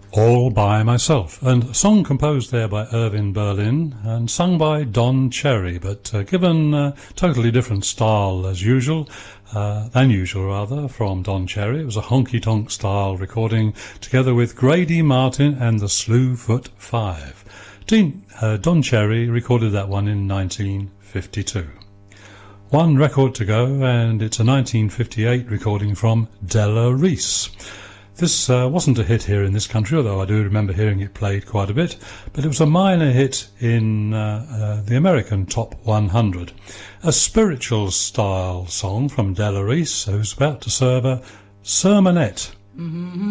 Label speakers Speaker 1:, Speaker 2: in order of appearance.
Speaker 1: All by Myself, and a song composed there by Irving Berlin and sung by Don Cherry, but given a totally different style as usual, from Don Cherry. It was a honky-tonk style recording together with Grady Martin and the Slewfoot Five. Don Cherry recorded that one in 1952. One record to go, and it's a 1958 recording from Della Reese. This wasn't a hit here in this country, although I do remember hearing it played quite a bit, but it was a minor hit in the American Top 100. A spiritual style song from Della Reese, who's about to serve a sermonette.